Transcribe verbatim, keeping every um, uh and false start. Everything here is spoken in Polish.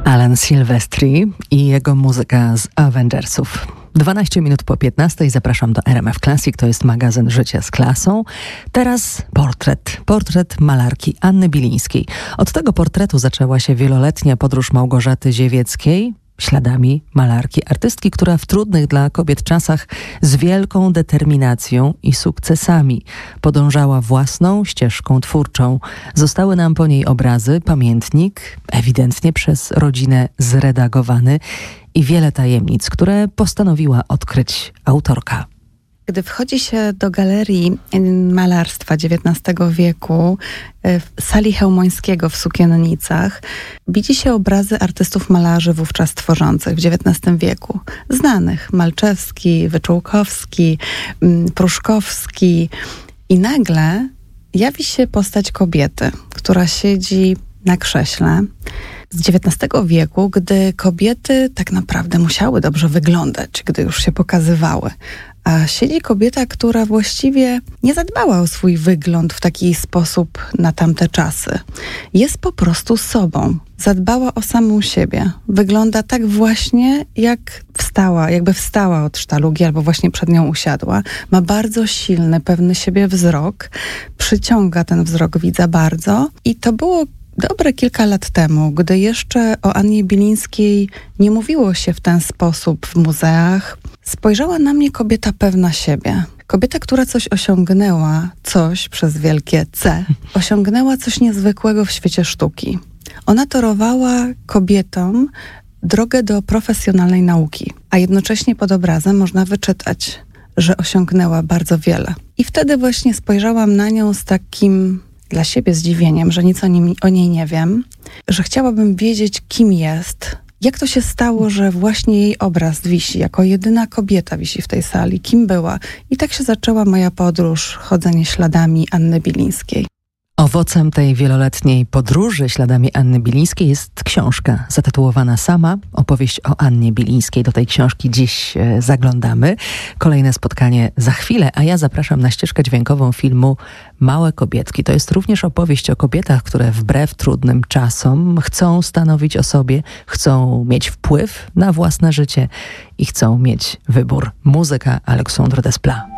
Alan Silvestri i jego muzyka z Avengersów. dwanaście minut po piętnastej zapraszam do R M F Classic, to jest magazyn Życie z klasą. Teraz portret, portret malarki Anny Bilińskiej. Od tego portretu zaczęła się wieloletnia podróż Małgorzaty Ziewieckiej, śladami malarki, artystki, która w trudnych dla kobiet czasach z wielką determinacją i sukcesami podążała własną ścieżką twórczą. Zostały nam po niej obrazy, pamiętnik, ewidentnie przez rodzinę zredagowany i wiele tajemnic, które postanowiła odkryć autorka. Gdy wchodzi się do galerii malarstwa dziewiętnastego wieku, w sali Chełmońskiego w Sukiennicach, widzi się obrazy artystów malarzy wówczas tworzących w dziewiętnastym wieku. Znanych: Malczewski, Wyczółkowski, Pruszkowski. I nagle jawi się postać kobiety, która siedzi na krześle. Z dziewiętnastego wieku, gdy kobiety tak naprawdę musiały dobrze wyglądać, gdy już się pokazywały. A siedzi kobieta, która właściwie nie zadbała o swój wygląd w taki sposób na tamte czasy. Jest po prostu sobą. Zadbała o samą siebie. Wygląda tak właśnie, jak wstała, jakby wstała od sztalugi albo właśnie przed nią usiadła. Ma bardzo silny, pewny siebie wzrok. Przyciąga ten wzrok widza bardzo. I to było dobre kilka lat temu, gdy jeszcze o Annie Bilińskiej nie mówiło się w ten sposób w muzeach, spojrzała na mnie kobieta pewna siebie. Kobieta, która coś osiągnęła, coś przez wielkie C, osiągnęła coś niezwykłego w świecie sztuki. Ona torowała kobietom drogę do profesjonalnej nauki, a jednocześnie pod obrazem można wyczytać, że osiągnęła bardzo wiele. I wtedy właśnie spojrzałam na nią z takim dla siebie zdziwieniem, że nic o, nim, o niej nie wiem, że chciałabym wiedzieć, kim jest, jak to się stało, że właśnie jej obraz wisi, jako jedyna kobieta wisi w tej sali, kim była. I tak się zaczęła moja podróż, chodzenie śladami Anny Bilińskiej. Owocem tej wieloletniej podróży śladami Anny Bilińskiej jest książka zatytułowana Sama, opowieść o Annie Bilińskiej. Do tej książki dziś e, zaglądamy. Kolejne spotkanie za chwilę, a ja zapraszam na ścieżkę dźwiękową filmu Małe kobietki. To jest również opowieść o kobietach, które wbrew trudnym czasom chcą stanowić o sobie, chcą mieć wpływ na własne życie i chcą mieć wybór. Muzyka Aleksandre Desplat.